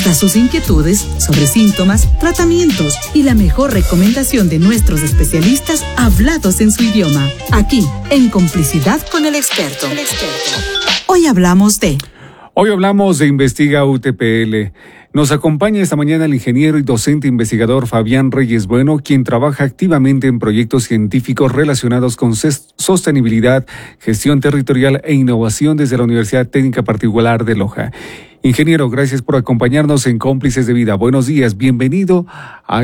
todas sus inquietudes sobre síntomas, tratamientos y la mejor recomendación de nuestros especialistas hablados en su idioma. Aquí, en Complicidad con el Experto. Hoy hablamos de Investiga UTPL. Nos acompaña esta mañana el ingeniero y docente investigador Fabián Reyes Bueno, quien trabaja activamente en proyectos científicos relacionados con sostenibilidad, gestión territorial e innovación desde la Universidad Técnica Particular de Loja. Ingeniero, gracias por acompañarnos en Cómplices de Vida. Buenos días, bienvenido a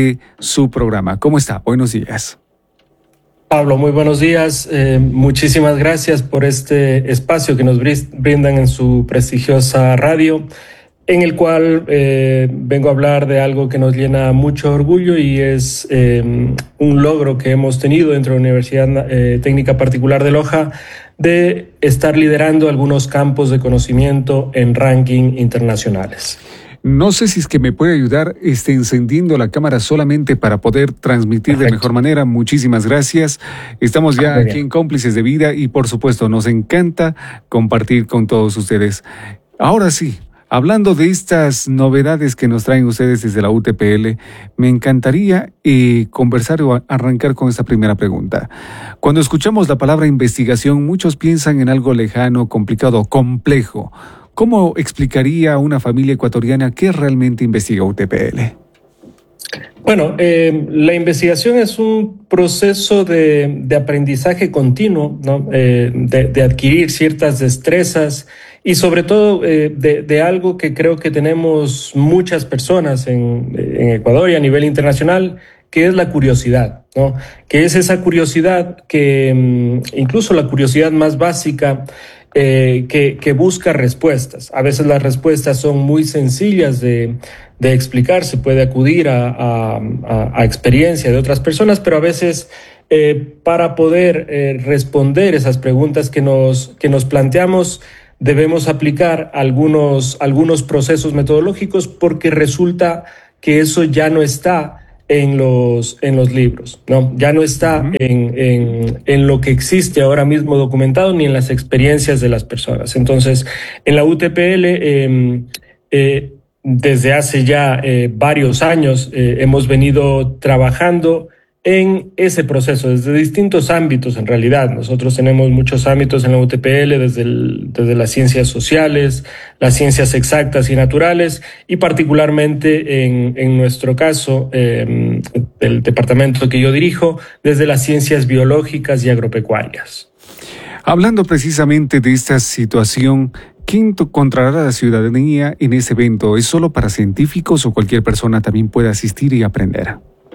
su programa. ¿Cómo está? Buenos días. Pablo, muy buenos días. Muchísimas gracias por este espacio que nos brindan en su prestigiosa radio, en el cual vengo a hablar de algo que nos llena mucho orgullo y es un logro que hemos tenido dentro de la Universidad Técnica Particular de Loja de estar liderando algunos campos de conocimiento en ranking internacionales. No sé si es que me puede ayudar encendiendo la cámara solamente para poder transmitir de mejor manera. Muchísimas gracias. Estamos ya aquí en Cómplices de Vida y por supuesto nos encanta compartir con todos ustedes. Ahora sí, hablando de estas novedades que nos traen ustedes desde la UTPL, me encantaría conversar o arrancar con esta primera pregunta. Cuando escuchamos la palabra investigación, muchos piensan en algo lejano, complicado, complejo. ¿Cómo explicaría a una familia ecuatoriana qué realmente investiga UTPL? Bueno, la investigación es un proceso de aprendizaje continuo, ¿no? De adquirir ciertas destrezas y sobre todo de algo que creo que tenemos muchas personas en Ecuador y a nivel internacional, que es la curiosidad, ¿no? Que es esa curiosidad que incluso la curiosidad más básica que busca respuestas. A veces las respuestas son muy sencillas de explicar, se puede acudir a experiencia de otras personas, pero a veces para poder responder esas preguntas que nos planteamos, debemos aplicar algunos procesos metodológicos porque resulta que eso ya no está en los libros, ¿no? Ya no está en lo que existe ahora mismo documentado ni en las experiencias de las personas. Entonces, en la UTPL, desde hace ya varios años, hemos venido trabajando en ese proceso, desde distintos ámbitos en realidad. Nosotros tenemos muchos ámbitos en la UTPL, desde las ciencias sociales, las ciencias exactas y naturales, y particularmente en nuestro caso, el departamento que yo dirijo, desde las ciencias biológicas y agropecuarias. Hablando precisamente de esta situación, ¿qué encontrará la ciudadanía en ese evento? ¿Es solo para científicos o cualquier persona también puede asistir y aprender?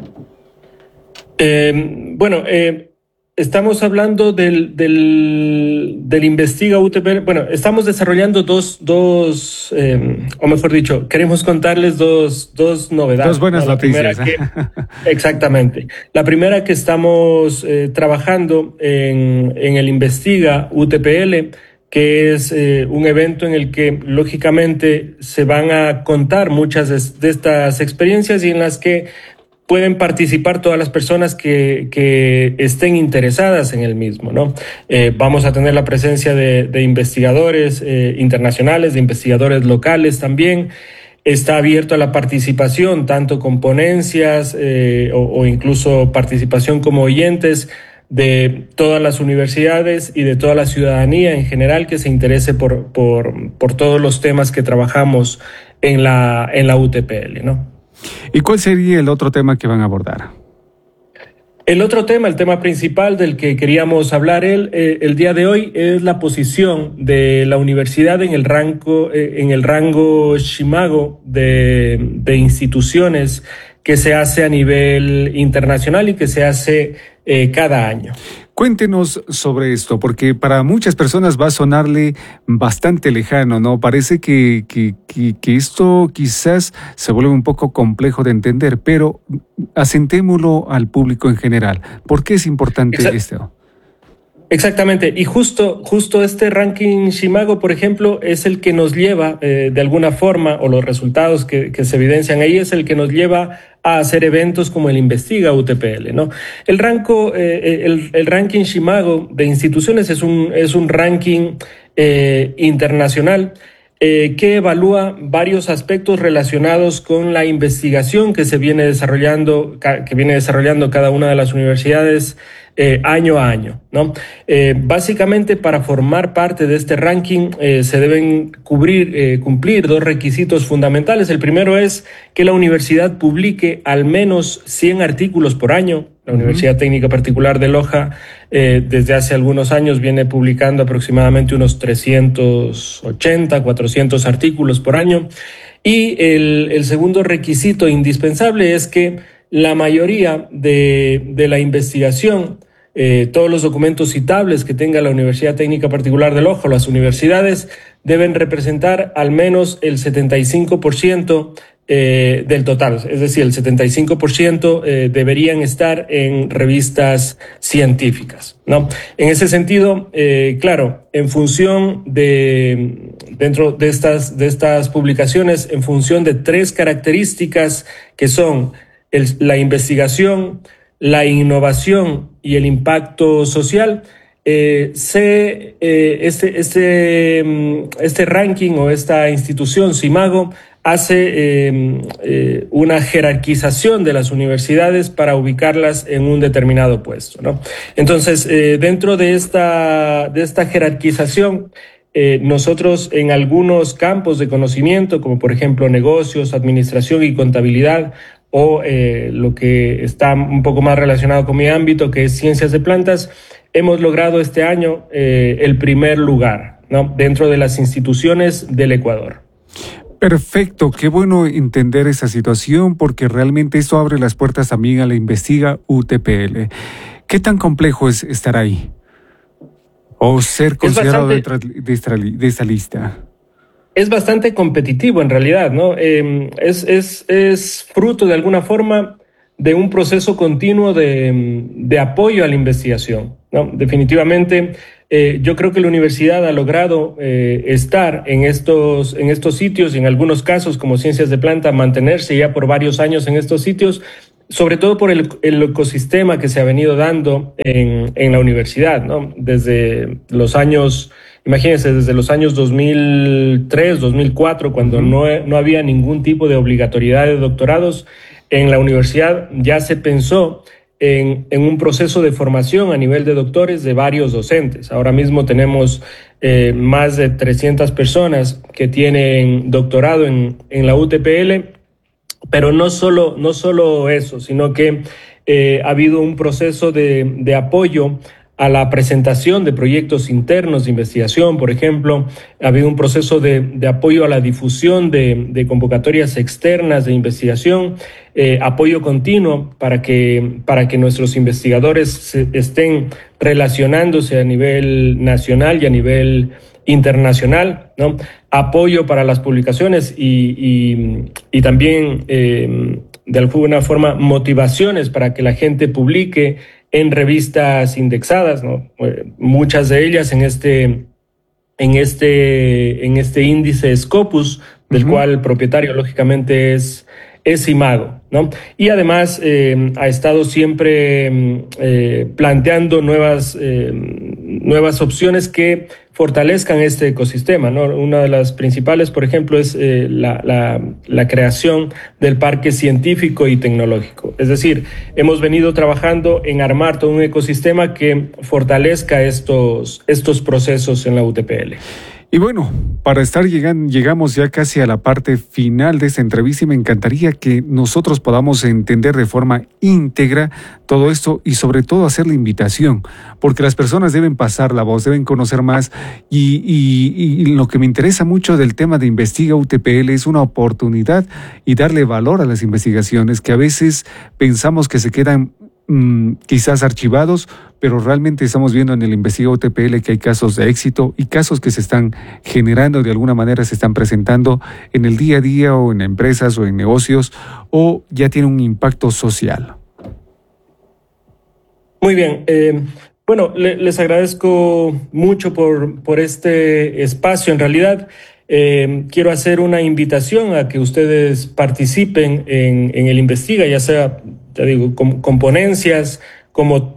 Estamos hablando del Investiga UTPL. Bueno, estamos desarrollando o mejor dicho, queremos contarles dos novedades. Dos buenas noticias. Exactamente. La primera que estamos trabajando en el Investiga UTPL, que es un evento en el que lógicamente se van a contar muchas de estas experiencias y en las que pueden participar todas las personas que estén interesadas en el mismo, ¿no? Vamos a tener la presencia de investigadores internacionales, de investigadores locales también. Está abierto a la participación, tanto con ponencias o incluso participación como oyentes de todas las universidades y de toda la ciudadanía en general que se interese por todos los temas que trabajamos en la UTPL, ¿no? ¿Y cuál sería el otro tema que van a abordar? El otro tema, el tema principal del que queríamos hablar el día de hoy es la posición de la universidad en el rango Shimago de instituciones que se hace a nivel internacional y que se hace cada año. Cuéntenos sobre esto, porque para muchas personas va a sonarle bastante lejano, ¿no? Parece que esto quizás se vuelve un poco complejo de entender, pero asentémoslo al público en general. ¿Por qué es importante esto? Exactamente, y justo este ranking Shimago, por ejemplo, es el que nos lleva de alguna forma, o los resultados que se evidencian ahí, es el que nos lleva a hacer eventos como el Investiga UTPL, ¿no? El ranking Shimago de instituciones es un ranking internacional que evalúa varios aspectos relacionados con la investigación que viene desarrollando cada una de las universidades año a año, ¿no? Básicamente, para formar parte de este ranking se deben cumplir dos requisitos fundamentales. El primero es que la universidad publique al menos 100 artículos por año. La Universidad Técnica Particular de Loja desde hace algunos años viene publicando aproximadamente unos 380, 400 artículos por año. Y el segundo requisito indispensable es que la mayoría de la investigación, todos los documentos citables que tenga la Universidad Técnica Particular de Loja, las universidades, deben representar al menos el 75% del total, es decir, el 75% deberían estar en revistas científicas, ¿no? En ese sentido, claro, en función dentro de estas publicaciones, en función de tres características que son la investigación, la innovación y el impacto social, este ranking o esta institución, CIMAGO, hace una jerarquización de las universidades para ubicarlas en un determinado puesto, ¿no? Entonces, dentro de esta jerarquización, nosotros en algunos campos de conocimiento, como por ejemplo negocios, administración y contabilidad, o lo que está un poco más relacionado con mi ámbito, que es ciencias de plantas, hemos logrado este año el primer lugar, ¿no?, dentro de las instituciones del Ecuador. Perfecto, qué bueno entender esa situación, porque realmente esto abre las puertas también a la Investiga UTPL. ¿Qué tan complejo es estar ahí o ser considerado dentro de esta lista? Es bastante competitivo en realidad, ¿no? Es fruto de alguna forma de un proceso continuo de apoyo a la investigación, ¿no? Definitivamente, yo creo que la universidad ha logrado estar en estos sitios y en algunos casos, como ciencias de planta, mantenerse ya por varios años en estos sitios, sobre todo por el ecosistema que se ha venido dando en la universidad, ¿no? Desde los años, imagínense, desde los años 2003, 2004, cuando no había ningún tipo de obligatoriedad de doctorados, en la universidad ya se pensó en un proceso de formación a nivel de doctores de varios docentes. Ahora mismo tenemos más de 300 personas que tienen doctorado en la UTPL, pero no solo eso, sino que ha habido un proceso de apoyo a la presentación de proyectos internos de investigación, por ejemplo. Ha habido un proceso de apoyo a la difusión de convocatorias externas de investigación, apoyo continuo para que nuestros investigadores estén relacionándose a nivel nacional y a nivel internacional, ¿no? Apoyo para las publicaciones y también, de alguna forma, motivaciones para que la gente publique en revistas indexadas, ¿no? Muchas de ellas en este índice Scopus, del cual el propietario lógicamente es CIMAGO, ¿no? Y además ha estado siempre planteando nuevas opciones que fortalezcan este ecosistema, ¿no? Una de las principales, por ejemplo, es la creación del parque científico y tecnológico. Es decir, hemos venido trabajando en armar todo un ecosistema que fortalezca estos procesos en la UTPL. Y bueno, llegamos ya casi a la parte final de esta entrevista y me encantaría que nosotros podamos entender de forma íntegra todo esto y sobre todo hacer la invitación, porque las personas deben pasar la voz, deben conocer más y lo que me interesa mucho del tema de Investiga UTPL es una oportunidad y darle valor a las investigaciones que a veces pensamos que se quedan quizás archivados, pero realmente estamos viendo en el Investiga UTPL que hay casos de éxito y casos que se están generando, de alguna manera se están presentando en el día a día o en empresas o en negocios o ya tienen un impacto social. Muy bien. Bueno, les agradezco mucho por este espacio. En realidad, quiero hacer una invitación a que ustedes participen en el Investiga, ya sea, te digo, con ponencias, como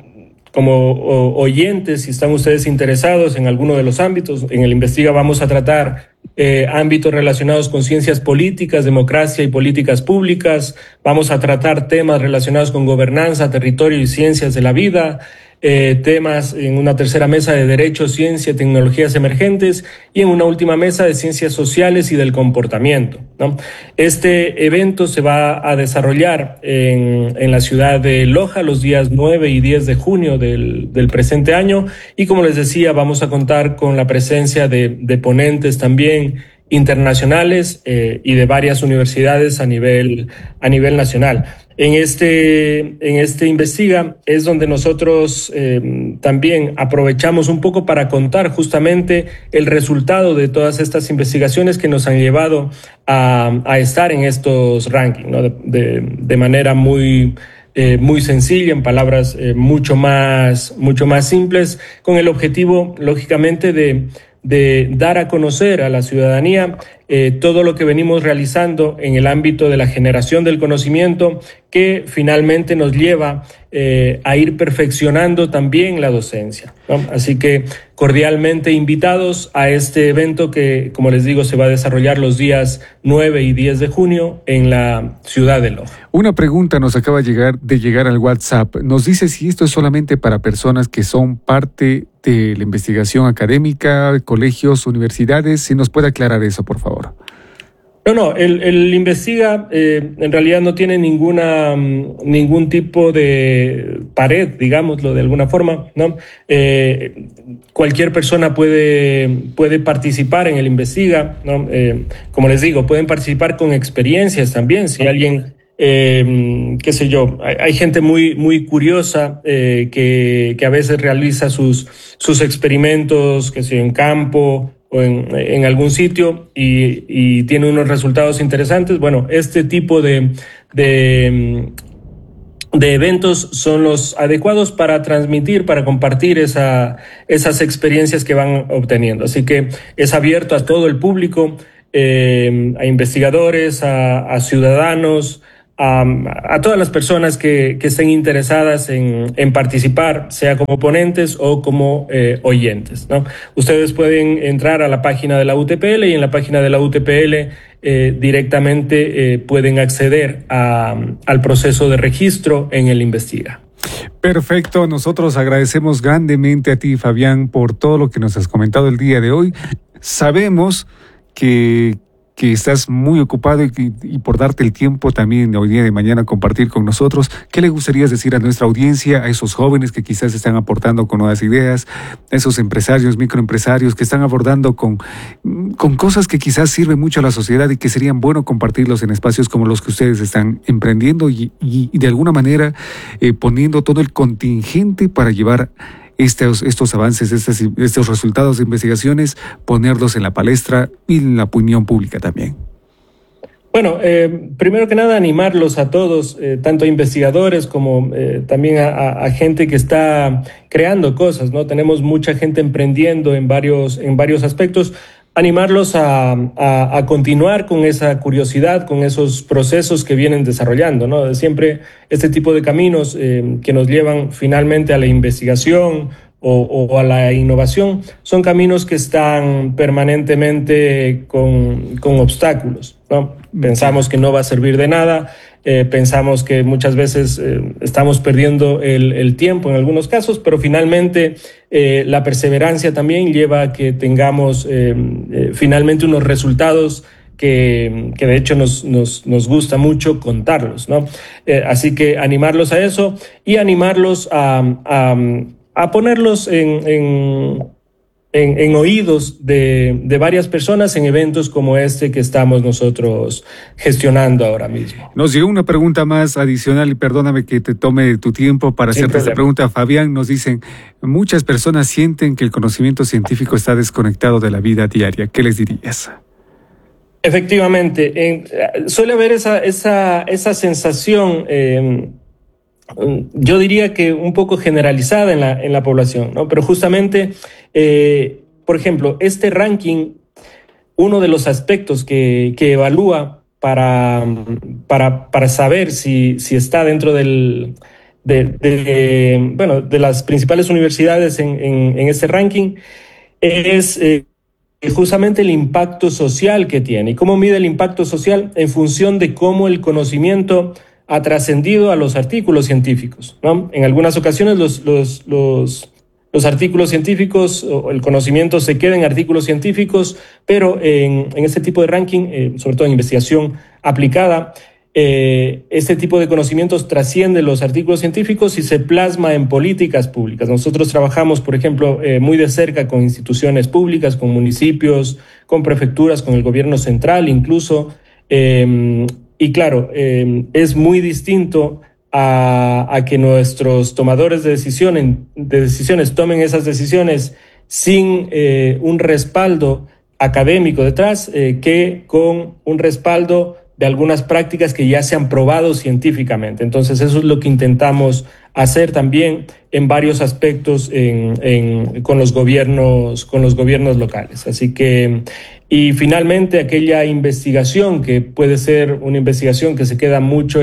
oyentes, si están ustedes interesados en alguno de los ámbitos. En el Investiga vamos a tratar ámbitos relacionados con ciencias políticas, democracia y políticas públicas. Vamos a tratar temas relacionados con gobernanza, territorio y ciencias de la vida. Temas en una tercera mesa de Derecho, Ciencia y Tecnologías Emergentes, y en una última mesa de Ciencias Sociales y del Comportamiento, ¿no? Este evento se va a desarrollar en la ciudad de Loja los días 9 y 10 de junio del presente año, y como les decía, vamos a contar con la presencia de ponentes también internacionales y de varias universidades a nivel nacional. En este Investiga es donde nosotros también aprovechamos un poco para contar justamente el resultado de todas estas investigaciones que nos han llevado a estar en estos rankings, ¿no? De manera muy sencilla, en palabras mucho más simples, con el objetivo, lógicamente, de dar a conocer a la ciudadanía todo lo que venimos realizando en el ámbito de la generación del conocimiento, que finalmente nos lleva a ir perfeccionando también la docencia, ¿no? Así que cordialmente invitados a este evento que, como les digo, se va a desarrollar los días 9 y 10 de junio en la ciudad de Loja. Una pregunta nos acaba de llegar al WhatsApp. Nos dice si esto es solamente para personas que son parte de la investigación académica, colegios, universidades. Si nos puede aclarar eso, por favor. No, el Investiga en realidad no tiene ningún tipo de pared, digámoslo de alguna forma, ¿no? Cualquier persona puede participar en el Investiga, ¿no? Como les digo, pueden participar con experiencias también. Si alguien, qué sé yo, hay gente muy curiosa que a veces realiza sus experimentos, que sea en campo o en algún sitio y tiene unos resultados interesantes. Bueno, este tipo de eventos son los adecuados para transmitir, para compartir esas experiencias que van obteniendo. Así que es abierto a todo el público, a investigadores, a ciudadanos, a todas las personas que estén interesadas en participar, sea como ponentes o como oyentes, ¿no? Ustedes pueden entrar a la página de la UTPL y en la página de la UTPL directamente pueden acceder al proceso de registro en el Investiga. Perfecto, nosotros agradecemos grandemente a ti, Fabián, por todo lo que nos has comentado el día de hoy. Sabemos que estás muy ocupado y por darte el tiempo también hoy día de mañana compartir con nosotros. ¿Qué le gustaría decir a nuestra audiencia, a esos jóvenes que quizás están aportando con nuevas ideas, a esos empresarios, microempresarios que están abordando con cosas que quizás sirven mucho a la sociedad y que serían bueno compartirlos en espacios como los que ustedes están emprendiendo y de alguna manera poniendo todo el contingente para llevar estos avances, estos resultados de investigaciones, ponerlos en la palestra y en la opinión pública también? Bueno, primero que nada, animarlos a todos, tanto a investigadores como también a gente que está creando cosas, ¿no? Tenemos mucha gente emprendiendo en varios aspectos. Animarlos a continuar con esa curiosidad, con esos procesos que vienen desarrollando, ¿no? Siempre este tipo de caminos que nos llevan finalmente a la investigación o a la innovación son caminos que están permanentemente con obstáculos, ¿no? Pensamos que no va a servir de nada, pensamos que muchas veces estamos perdiendo el tiempo en algunos casos, pero finalmente la perseverancia también lleva a que tengamos finalmente unos resultados que de hecho nos gusta mucho contarlos, ¿no? Así que animarlos a eso y animarlos a ponerlos en oídos de varias personas en eventos como este que estamos nosotros gestionando ahora mismo. Nos llegó una pregunta más adicional y perdóname que te tome tu tiempo para hacerte esta pregunta. Fabián, nos dicen, muchas personas sienten que el conocimiento científico está desconectado de la vida diaria. ¿Qué les dirías? Efectivamente, suele haber esa sensación, yo diría que un poco generalizada en la población, ¿no? Pero justamente, por ejemplo, este ranking, uno de los aspectos que evalúa para saber si está dentro de las principales universidades en este ranking es justamente el impacto social que tiene. ¿Y cómo mide el impacto social? En función de cómo el conocimiento ha trascendido a los artículos científicos, ¿no? En algunas ocasiones los artículos científicos o el conocimiento se queda en artículos científicos, pero en este tipo de ranking, sobre todo en investigación aplicada, este tipo de conocimientos trasciende los artículos científicos y se plasma en políticas públicas. Nosotros trabajamos, por ejemplo, muy de cerca con instituciones públicas, con municipios, con prefecturas, con el gobierno central incluso, y claro, es muy distinto a que nuestros tomadores de decisiones tomen esas decisiones sin un respaldo académico detrás, que con un respaldo de algunas prácticas que ya se han probado científicamente. Entonces, eso es lo que intentamos hacer también en varios aspectos con los gobiernos locales. Así que, y finalmente, aquella investigación que puede ser una investigación que se queda mucho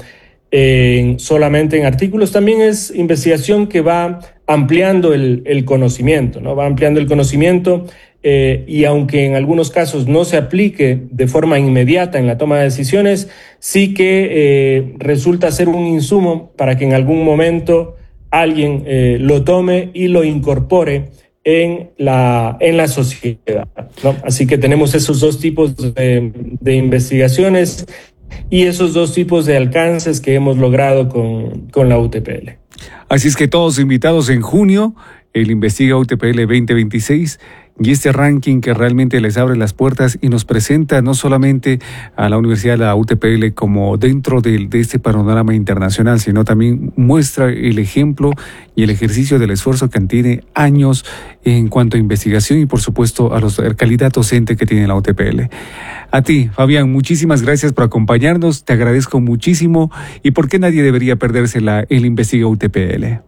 solamente en artículos, también es investigación que va ampliando el conocimiento, ¿no? Va ampliando el conocimiento, y aunque en algunos casos no se aplique de forma inmediata en la toma de decisiones, sí que resulta ser un insumo para que en algún momento alguien lo tome y lo incorpore en la sociedad, ¿no? Así que tenemos esos dos tipos de investigaciones y esos dos tipos de alcances que hemos logrado con la UTPL. Así es que todos invitados en junio, el Investiga UTPL 2026, y este ranking que realmente les abre las puertas y nos presenta no solamente a la Universidad de la UTPL como dentro de este panorama internacional, sino también muestra el ejemplo y el ejercicio del esfuerzo que tiene años en cuanto a investigación y por supuesto a la calidad docente que tiene la UTPL. A ti, Fabián, muchísimas gracias por acompañarnos, te agradezco muchísimo. ¿Y por qué nadie debería perderse el Investiga UTPL?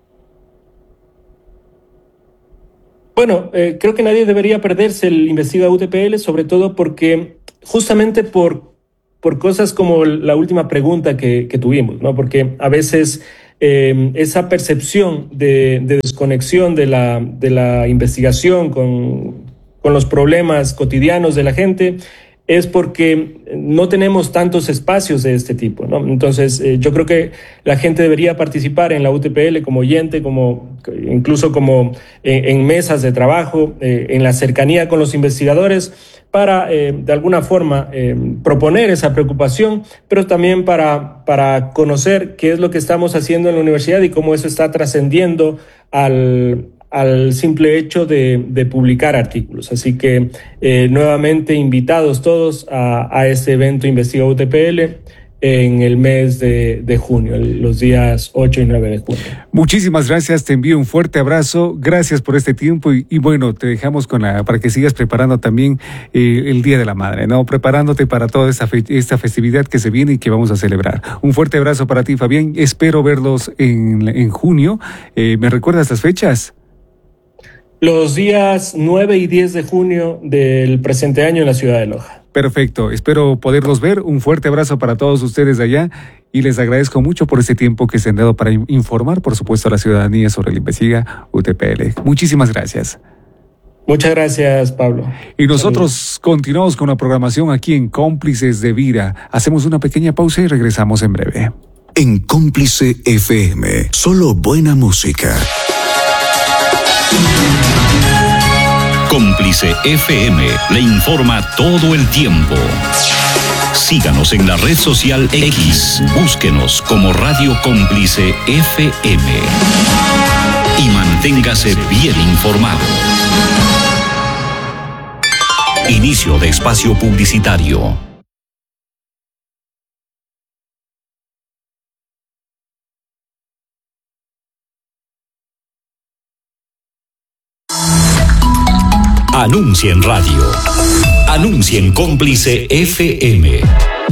Bueno, creo que nadie debería perderse el Investiga UTPL, sobre todo porque justamente por cosas como la última pregunta que tuvimos, ¿no? Porque a veces esa percepción de desconexión de la investigación con los problemas cotidianos de la gente es porque no tenemos tantos espacios de este tipo, ¿no? Entonces, yo creo que la gente debería participar en la UTPL como oyente, incluso como en mesas de trabajo, en la cercanía con los investigadores, para de alguna forma proponer esa preocupación, pero también para conocer qué es lo que estamos haciendo en la universidad y cómo eso está trascendiendo al simple hecho de publicar artículos. Así que nuevamente invitados todos a este evento Investiga UTPL en el mes de junio, los días 8 y 9 de junio. Muchísimas gracias, te envío un fuerte abrazo, gracias por este tiempo y bueno, te dejamos para que sigas preparando también el Día de la Madre, ¿no? Preparándote para toda esta festividad que se viene y que vamos a celebrar. Un fuerte abrazo para ti, Fabián, espero verlos en junio. ¿Me recuerdas las fechas? Los días 9 y 10 de junio del presente año en la ciudad de Loja. Perfecto, espero poderlos ver. Un fuerte abrazo para todos ustedes de allá y les agradezco mucho por este tiempo que se han dado para informar, por supuesto, a la ciudadanía sobre el Investiga UTPL. Muchísimas gracias. Muchas gracias, Pablo. Y nosotros continuamos con la programación aquí en Cómplices de Vida. Hacemos una pequeña pausa y regresamos en breve. En Cómplice FM, solo buena música. Cómplice FM le informa todo el tiempo. Síganos en la red social X, búsquenos como Radio Cómplice FM y manténgase bien informado. Inicio de espacio publicitario. Anuncia en radio. Anuncia en Cómplice FM.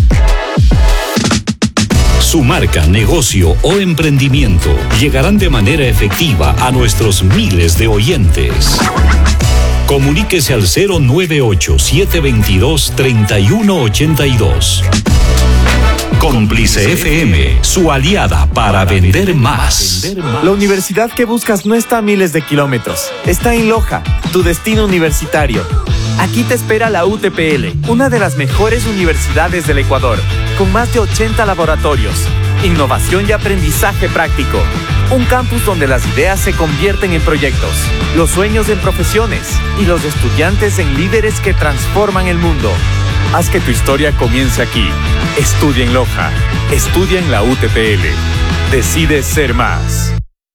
Su marca, negocio o emprendimiento llegarán de manera efectiva a nuestros miles de oyentes. Comuníquese al 098-722-3182. Cómplice FM, su aliada para vender más. La universidad que buscas no está a miles de kilómetros. Está en Loja, tu destino universitario. Aquí te espera la UTPL, una de las mejores universidades del Ecuador, con más de 80 laboratorios, innovación y aprendizaje práctico. Un campus donde las ideas se convierten en proyectos, los sueños en profesiones y los estudiantes en líderes que transforman el mundo. Haz que tu historia comience aquí. Estudia en Loja. Estudia en la UTPL. Decide ser más.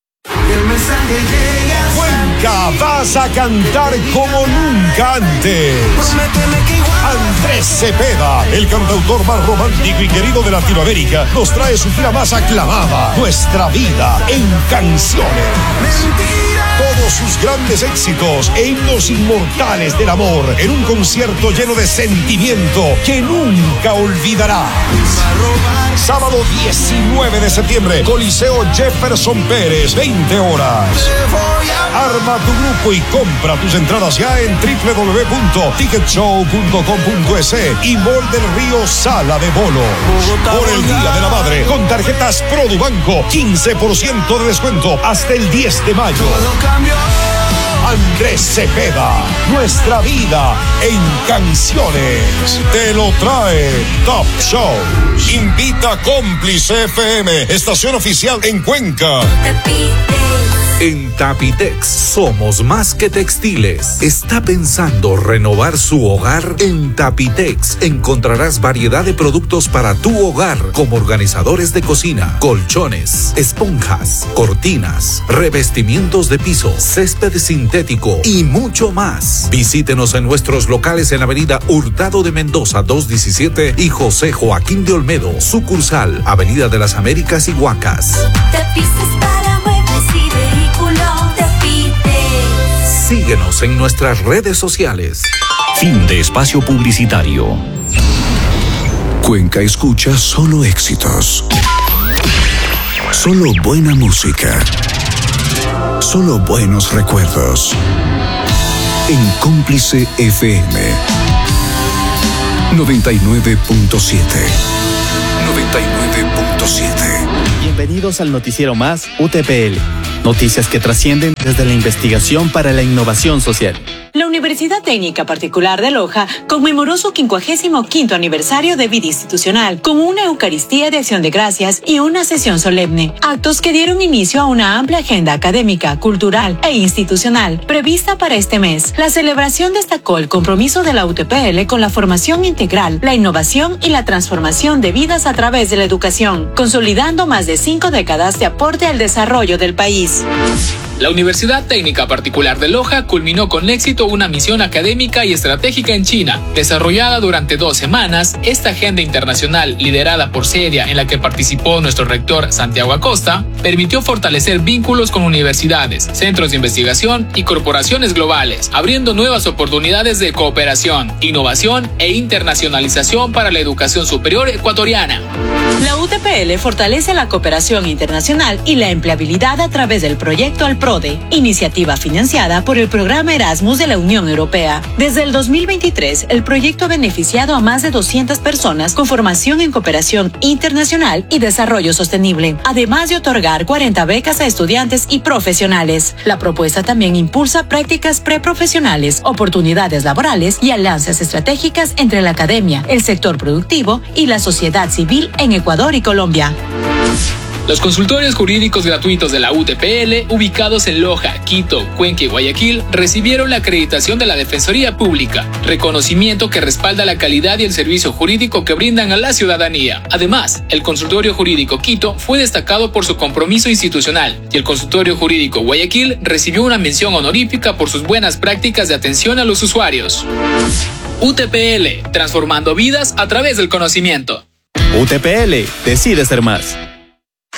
Cuenca, vas a cantar como nunca antes. Andrés Cepeda, el cantautor más romántico y querido de Latinoamérica, nos trae su gira más aclamada, Nuestra Vida en Canciones. Todos sus grandes éxitos e himnos inmortales del amor en un concierto lleno de sentimiento que nunca olvidarás. Sábado 19 de septiembre, Coliseo Jefferson Pérez, 20 horas. Arma tu grupo y compra tus entradas ya en www.ticketshow.com.es y Mall del Río Sala de Bolo. Por el Día de la Madre, con tarjetas Produbanco, 15% de descuento hasta el 10 de mayo. Andrés Cepeda, Nuestra Vida en Canciones. Te lo trae Top Show. Invita Cómplice FM, estación oficial en Cuenca. En Tapitex somos más que textiles. ¿Está pensando renovar su hogar? En Tapitex encontrarás variedad de productos para tu hogar, como organizadores de cocina, colchones, esponjas, cortinas, revestimientos de piso, césped sintético y mucho más. Visítenos en nuestros locales en Avenida Hurtado de Mendoza 217 y José Joaquín de Olmedo, sucursal Avenida de las Américas y Huacas. Tapices para muebles y vehículos. Síguenos en nuestras redes sociales. Fin de espacio publicitario. Cuenca escucha solo éxitos. Solo buena música. Solo buenos recuerdos. En Cómplice FM 99.7. 99.7. Bienvenidos al noticiero más UTPL. Noticias que trascienden desde la investigación para la innovación social. La Universidad Técnica Particular de Loja conmemoró su 55º aniversario de vida institucional con una Eucaristía de Acción de Gracias y una sesión solemne, actos que dieron inicio a una amplia agenda académica, cultural e institucional prevista para este mes. La celebración destacó el compromiso de la UTPL con la formación integral, la innovación y la transformación de vidas a través de la educación, consolidando más de 5 décadas de aporte al desarrollo del país. La Universidad Técnica Particular de Loja culminó con éxito una misión académica y estratégica en China. Desarrollada durante 2 semanas, esta agenda internacional liderada por CEDIA, en la que participó nuestro rector Santiago Acosta, permitió fortalecer vínculos con universidades, centros de investigación y corporaciones globales, abriendo nuevas oportunidades de cooperación, innovación e internacionalización para la educación superior ecuatoriana. La UTPL fortalece la cooperación internacional y la empleabilidad a través del proyecto Alprode, iniciativa financiada por el programa Erasmus de la Unión Europea. Desde el 2023, el proyecto ha beneficiado a más de 200 personas con formación en cooperación internacional y desarrollo sostenible, además de otorgar 40 becas a estudiantes y profesionales. La propuesta también impulsa prácticas preprofesionales, oportunidades laborales y alianzas estratégicas entre la academia, el sector productivo y la sociedad civil en Ecuador y Colombia. Los consultorios jurídicos gratuitos de la UTPL, ubicados en Loja, Quito, Cuenca y Guayaquil, recibieron la acreditación de la Defensoría Pública, reconocimiento que respalda la calidad y el servicio jurídico que brindan a la ciudadanía. Además, el consultorio jurídico Quito fue destacado por su compromiso institucional y el consultorio jurídico Guayaquil recibió una mención honorífica por sus buenas prácticas de atención a los usuarios. UTPL, transformando vidas a través del conocimiento. UTPL, decide ser más.